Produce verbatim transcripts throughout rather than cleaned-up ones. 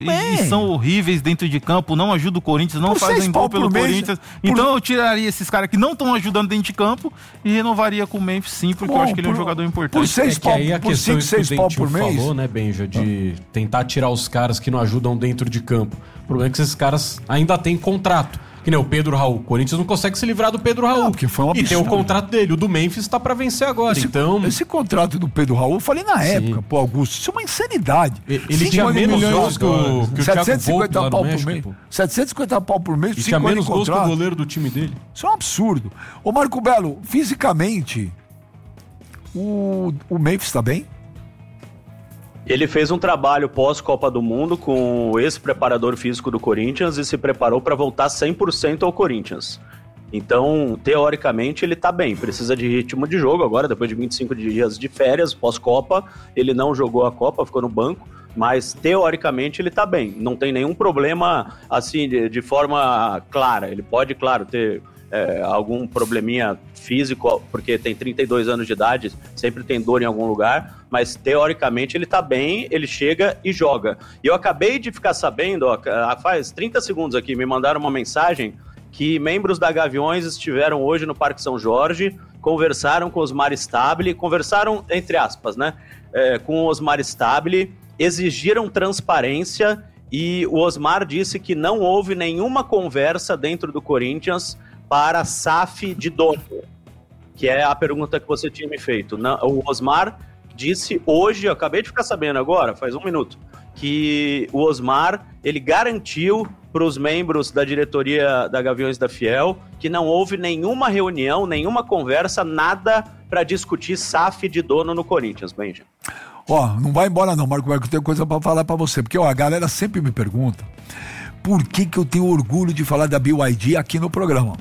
E, e são horríveis dentro de campo, não ajudam o Corinthians, não fazem gol pelo Corinthians. Por... Então eu tiraria esses caras que não estão ajudando dentro de campo e renovaria com o Memphis, sim, porque Bom, eu acho que ele por, é um jogador importante. Por seis é pau, aí a por questão cinco, seis pau por mês. Falou, né, Benja, de ah. tentar tirar os caras que não ajudam dentro de campo. O problema é que esses caras ainda têm contrato. Que nem o Pedro Raul. O Corinthians não consegue se livrar do Pedro Raul. Não, porque foi um absurdo. E tem o contrato dele. O do Memphis tá pra vencer agora. Esse, então... esse contrato do Pedro Raul, eu falei na Sim. época, pô, Augusto, isso é uma insanidade. Ele, ele tinha menos gols que o, que o setecentos e cinquenta Thiago pau Volpe por mês. México, setecentos e cinquenta pau por mês. E tinha menos gols que o goleiro do time dele. Isso é um absurdo. Ô Marco Belo, fisicamente, o, o Memphis tá bem? Ele fez um trabalho pós-Copa do Mundo com o ex-preparador físico do Corinthians e se preparou para voltar cem por cento ao Corinthians. Então, teoricamente, ele tá bem. Precisa de ritmo de jogo agora, depois de vinte e cinco dias de férias, pós-Copa. Ele não jogou a Copa, ficou no banco, mas teoricamente ele tá bem. Não tem nenhum problema, assim, de, de forma clara. Ele pode, claro, ter é, algum probleminha físico, porque tem trinta e dois anos de idade, sempre tem dor em algum lugar, mas teoricamente ele tá bem, ele chega e joga. E eu acabei de ficar sabendo, ó, faz trinta segundos aqui, me mandaram uma mensagem que membros da Gaviões estiveram hoje no Parque São Jorge, conversaram com o Osmar Stabile, conversaram entre aspas, né, é, com o Osmar Stabile, exigiram transparência e o Osmar disse que não houve nenhuma conversa dentro do Corinthians para S A F de dono, que é a pergunta que você tinha me feito. O Osmar disse hoje, eu acabei de ficar sabendo agora, faz um minuto, que o Osmar, ele garantiu para os membros da diretoria da Gaviões da Fiel que não houve nenhuma reunião, nenhuma conversa, nada para discutir S A F de dono no Corinthians, Benja. Ó, não vai embora não, Marco Marco, eu tenho coisa para falar para você, porque ó, a galera sempre me pergunta por que que eu tenho orgulho de falar da B Y D aqui no programa.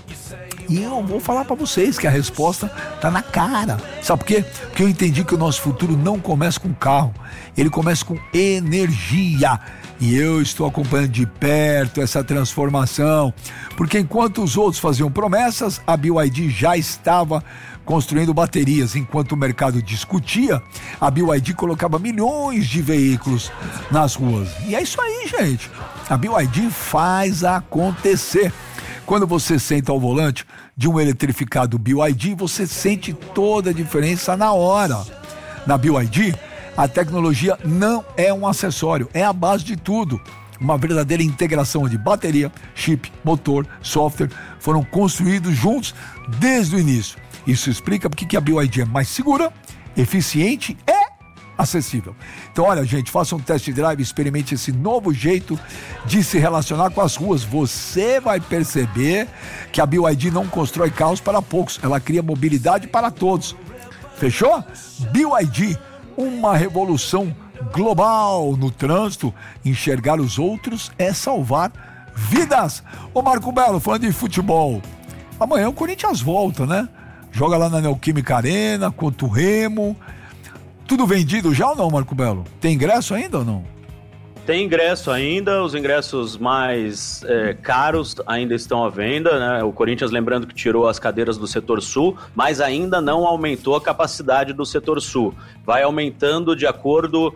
E eu vou falar pra vocês que a resposta tá na cara. Sabe por quê? Porque eu entendi que o nosso futuro não começa com carro, ele começa com energia. E eu estou acompanhando de perto essa transformação, porque enquanto os outros faziam promessas, a B Y D já estava construindo baterias. Enquanto o mercado discutia, a B Y D colocava milhões de veículos nas ruas. E é isso aí, gente. A B Y D faz acontecer. Quando você senta ao volante de um eletrificado B Y D, você sente toda a diferença na hora. Na B Y D, a tecnologia não é um acessório, é a base de tudo. Uma verdadeira integração de bateria, chip, motor, software foram construídos juntos desde o início. Isso explica porque que a B Y D é mais segura, eficiente e acessível. Então, olha, gente, faça um test drive, experimente esse novo jeito de se relacionar com as ruas. Você vai perceber que a B Y D não constrói carros para poucos, ela cria mobilidade para todos. Fechou? B Y D, uma revolução global no trânsito. Enxergar os outros é salvar vidas. Ô Marco Belo, falando de futebol, amanhã o Corinthians volta, né? Joga lá na Neoquímica Arena contra o Remo. Tudo vendido já ou não, Marco Belo? Tem ingresso ainda ou não? Tem ingresso ainda, os ingressos mais é, caros ainda estão à venda, né? O Corinthians, lembrando que tirou as cadeiras do setor sul, mas ainda não aumentou a capacidade do setor sul. Vai aumentando de acordo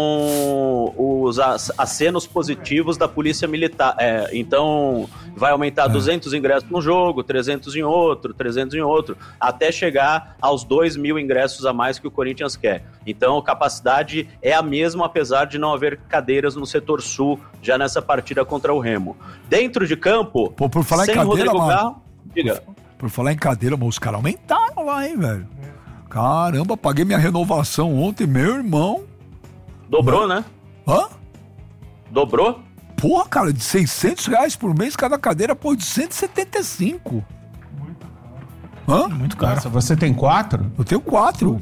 com os acenos positivos da Polícia Militar. É, então, vai aumentar é. duzentos ingressos num jogo, trezentos em outro, trezentos em outro, até chegar aos dois mil ingressos a mais que o Corinthians quer. Então, a capacidade é a mesma, apesar de não haver cadeiras no setor sul, já nessa partida contra o Remo. Dentro de campo, Pô, por falar sem em cadeira, Rodrigo mano, Carro... Diga. Por, por falar em cadeira, mas os caras aumentaram lá, hein, velho? Caramba, paguei minha renovação ontem, meu irmão. Dobrou, né? Hã? Dobrou? Porra, cara, de seiscentos reais por mês cada cadeira, pô, de cento e setenta e cinco. Muito caro. Hã? Muito caro. Nossa, você tem quatro? Eu tenho quatro.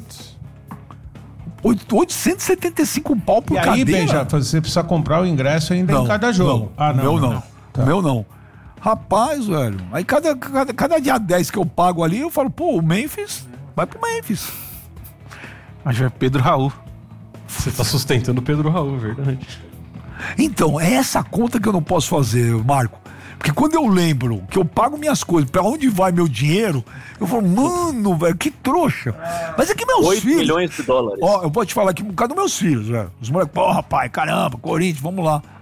oitocentos e setenta e cinco pau por e cadeira. E aí, Benja, você precisa comprar o ingresso ainda não, em cada jogo. Não, ah, não. Meu não. não. Tá. Meu não. Rapaz, velho, aí cada, cada, cada dia dez que eu pago ali, eu falo, pô, o Memphis, vai pro Memphis. Mas é Pedro Raul. Você tá sustentando o Pedro Raul, verdade. Então, é essa conta que eu não posso fazer, Marco. Porque quando eu lembro que eu pago minhas coisas, pra onde vai meu dinheiro, eu falo, mano, velho, que trouxa. Mas é que meus oito filhos... milhões de dólares. Ó, eu vou te falar aqui por causa dos meus filhos, velho. Os moleques, porra, pai, caramba, Corinthians, vamos lá.